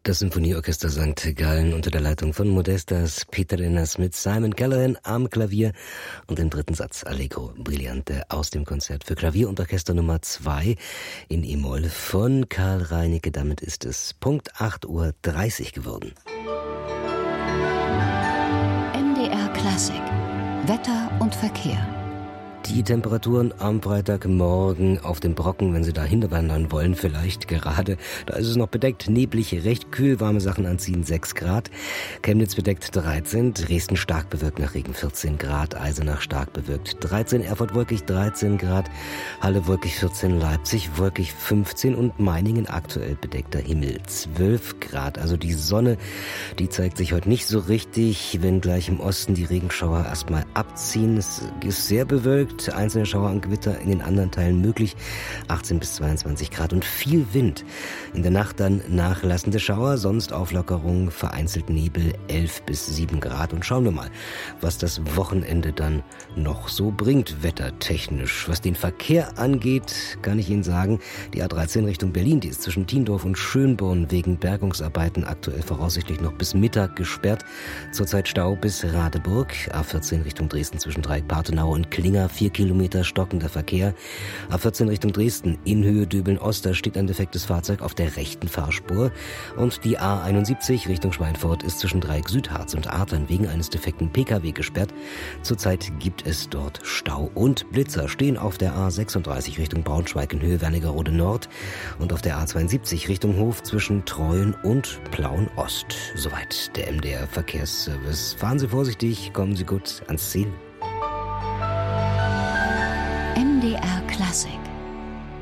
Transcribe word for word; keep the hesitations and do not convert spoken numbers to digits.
Das Symphonieorchester Sankt Gallen unter der Leitung von Modestas Petrinas mit Simon Callahan am Klavier und im dritten Satz Allegro Brillante aus dem Konzert für Klavier und Orchester Nummer zwei in E-Moll von Karl Reinicke. Damit ist es Punkt acht Uhr dreißig geworden. M D R Klassik. Wetter und Verkehr. Die Temperaturen am Freitagmorgen auf dem Brocken, wenn Sie da hinwandern wollen, vielleicht gerade. Da ist es noch bedeckt, neblig, recht kühl, warme Sachen anziehen, sechs Grad. Chemnitz bedeckt dreizehn, Dresden stark bewölkt nach Regen vierzehn Grad, Eisenach stark bewölkt dreizehn, Erfurt wolkig dreizehn Grad, Halle wolkig vierzehn, Leipzig wolkig fünfzehn und Meiningen aktuell bedeckter Himmel zwölf Grad. Also die Sonne, die zeigt sich heute nicht so richtig, wenn gleich im Osten die Regenschauer erstmal abziehen. Es ist sehr bewölkt. Einzelne Schauer und Gewitter in den anderen Teilen möglich, achtzehn bis zweiundzwanzig Grad und viel Wind. In der Nacht dann nachlassende Schauer, sonst Auflockerung, vereinzelt Nebel, elf bis sieben Grad. Und schauen wir mal, was das Wochenende dann noch so bringt, wettertechnisch. Was den Verkehr angeht, kann ich Ihnen sagen, die A dreizehn Richtung Berlin, die ist zwischen Tiendorf und Schönborn wegen Bergungsarbeiten aktuell voraussichtlich noch bis Mittag gesperrt. Zurzeit Stau bis Radeburg, A vierzehn Richtung Dresden zwischen Dreieck-Partenau und Klinger, vier Kilometer stockender Verkehr. A vierzehn Richtung Dresden, in Höhe Döbeln-Ost, da steht ein defektes Fahrzeug auf der rechten Fahrspur. Und die A einundsiebzig Richtung Schweinfurt ist zwischen Dreieck Südharz und Adlern wegen eines defekten P K W gesperrt. Zurzeit gibt es dort Stau. Und Blitzer stehen auf der A sechsunddreißig Richtung Braunschweig in Höhe Wernigerode Nord und auf der A zweiundsiebzig Richtung Hof zwischen Treuen und Plauen Ost. Soweit der M D R Verkehrsservice. Fahren Sie vorsichtig, kommen Sie gut ans Ziel. M D R Klassik.